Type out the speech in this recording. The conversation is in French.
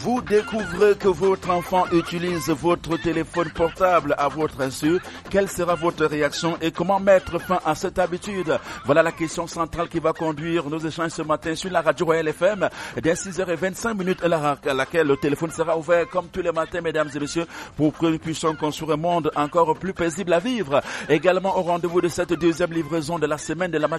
Vous découvrez que votre enfant utilise votre téléphone portable à votre insu. Quelle sera votre réaction et comment mettre fin à cette habitude? Voilà la question centrale qui va conduire nos échanges ce matin sur la radio Royal FM dès 6h25 à laquelle le téléphone sera ouvert comme tous les matins, mesdames et messieurs, pour que nous puissions construire un monde encore plus paisible à vivre. Également au rendez-vous de cette deuxième livraison de la semaine de la